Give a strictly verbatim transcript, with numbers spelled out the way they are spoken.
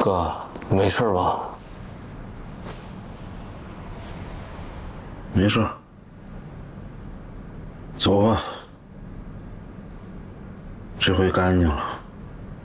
哥，没事吧？ 没事。走吧，这回干净了。